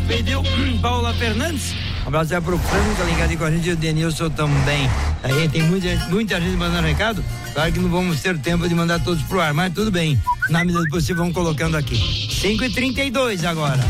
pediu Paula Fernandes. Um abraço aí pro Franco, tá ligado aí com a gente, e o Denilson também. Aí tem muita gente mandando recado. Claro que não vamos ter tempo de mandar todos pro ar, mas tudo bem. Na medida do possível, vamos colocando aqui. 5h32 agora.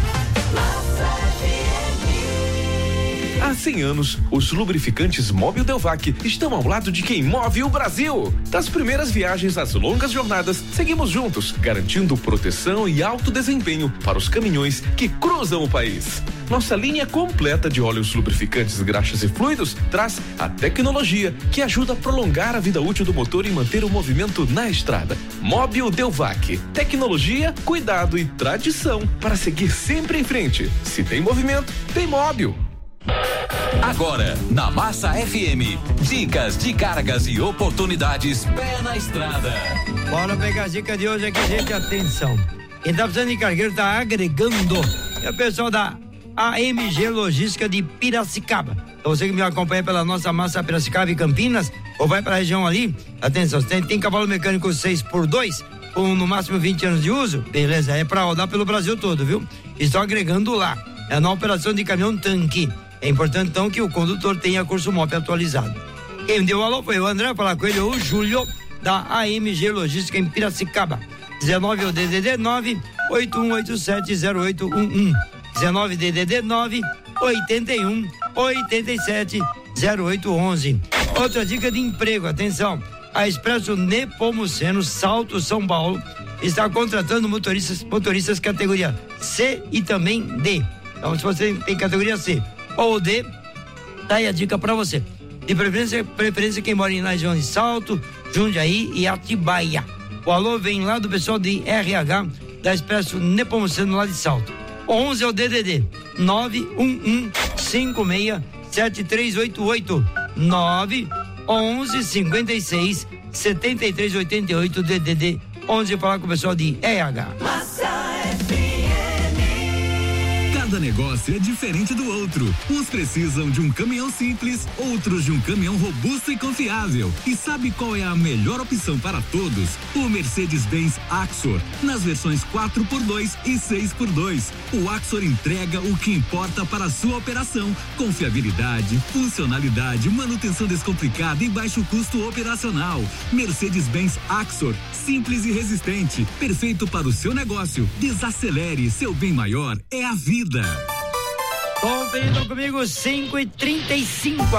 Há 100 anos, os lubrificantes Mobil Delvac estão ao lado de quem move o Brasil. Das primeiras viagens às longas jornadas, seguimos juntos, garantindo proteção e alto desempenho para os caminhões que cruzam o país. Nossa linha completa de óleos lubrificantes, graxas e fluidos traz a tecnologia que ajuda a prolongar a vida útil do motor e manter o movimento na estrada. Mobil Delvac. Tecnologia, cuidado e tradição para seguir sempre em frente. Se tem movimento, tem Mobil. Agora, na Massa FM, dicas de cargas e oportunidades pé na estrada. Bora pegar a dica de hoje aqui, gente, atenção. Quem tá precisando de cargueiro tá agregando. É o pessoal da AMG Logística de Piracicaba. Então você que me acompanha pela nossa Massa Piracicaba e Campinas, ou vai pra região ali, atenção, tem cavalo mecânico 6x2, com no máximo 20 anos de uso, beleza, é pra rodar pelo Brasil todo, viu? Estão agregando lá, é na operação de caminhão tanque. É importante, então, que o condutor tenha curso MOP atualizado. Quem deu alô foi o André, falar com ele, o Júlio, da AMG Logística em Piracicaba. 19 é o DDD 9 8187 0811. 19 DDD 9 81 87 0811. Outra dica de emprego, atenção. A Expresso Nepomuceno Salto São Paulo está contratando motoristas categoria C e também D. Então, se você tem categoria C ou D, tá aí a dica pra você. De preferência quem mora na região de Salto, Jundiaí e Atibaia. O alô vem lá do pessoal de RH da Expresso Nepomuceno lá de Salto. 11 é o DDD 911567388 91156 7388 DDD 11. Falar com o pessoal de RH. Cada negócio é diferente do outro. Uns precisam de um caminhão simples, outros de um caminhão robusto e confiável. E sabe qual é a melhor opção para todos? O Mercedes-Benz Axor, nas versões 4x2 e 6x2. O Axor entrega o que importa para a sua operação: confiabilidade, funcionalidade, manutenção descomplicada e baixo custo operacional. Mercedes-Benz Axor, simples e resistente, perfeito para o seu negócio. Desacelere, seu bem maior é a vida. Conferindo comigo, 5h35